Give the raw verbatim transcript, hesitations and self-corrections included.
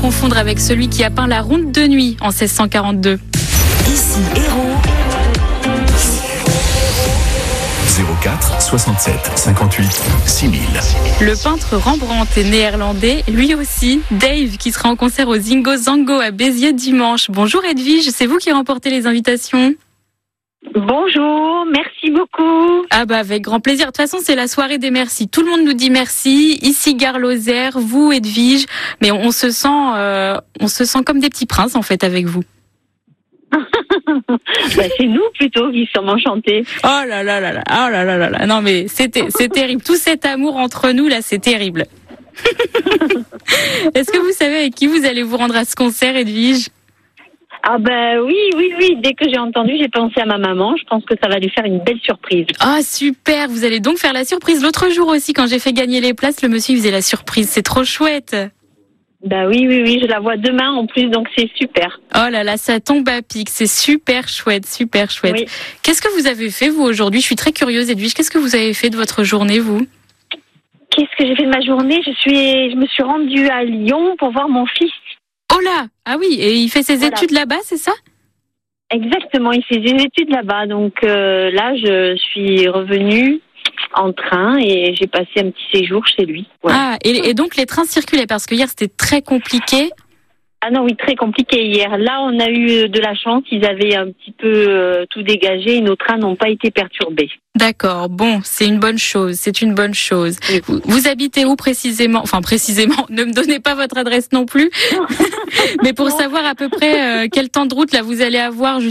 confondre avec celui qui a peint la Ronde de Nuit en seize cent quarante-deux. Ici Hérault. zéro quatre soixante-sept cinquante-huit six mille. Le peintre Rembrandt est néerlandais, lui aussi. Dave, qui sera en concert au Zingo Zango à Béziers dimanche. Bonjour Edwige, c'est vous qui remportez les invitations. Bonjour, merci beaucoup. Ah bah avec grand plaisir. De toute façon, c'est la soirée des merci. Tout le monde nous dit merci. Ici Gare Lozère, vous Edwige, mais on se sent, euh, on se sent comme des petits princes en fait avec vous. Bah, c'est nous plutôt qui sommes enchantés. Oh là là là là, oh là là là là. Non mais c'était, c'est terrible. Tout cet amour entre nous là, c'est terrible. Est-ce que vous savez avec qui vous allez vous rendre à ce concert, Edwige? Ah ben oui, oui, oui. Dès que j'ai entendu, j'ai pensé à ma maman. Je pense que ça va lui faire une belle surprise. Ah super, vous allez donc faire la surprise. L'autre jour aussi, quand j'ai fait gagner les places, le monsieur il faisait la surprise. C'est trop chouette. Bah oui, oui, oui. Je la vois demain en plus, donc c'est super. Oh là là, ça tombe à pic. C'est super chouette, super chouette. Oui. Qu'est-ce que vous avez fait vous aujourd'hui? Je suis très curieuse, Edwige. Qu'est-ce que vous avez fait de votre journée vous? Qu'est-ce que j'ai fait de ma journée? Je suis, je me suis rendue à Lyon pour voir mon fils. Oh là, ah oui, et il fait ses Voilà. études là-bas, c'est ça? Exactement, il fait des études là-bas. Donc euh, là, je suis revenue en train et j'ai passé un petit séjour chez lui. Voilà. Ah, et, et donc les trains circulaient parce que hier c'était très compliqué. Ah non, oui, très compliqué hier. Là, on a eu de la chance. Ils avaient un petit peu euh, tout dégagé et nos trains n'ont pas été perturbés. D'accord, bon, c'est une bonne chose, c'est une bonne chose. Oui. Vous, vous habitez où précisément? Enfin précisément, ne me donnez pas votre adresse non plus. Mais pour Non. savoir à peu près euh, quel temps de route là vous allez avoir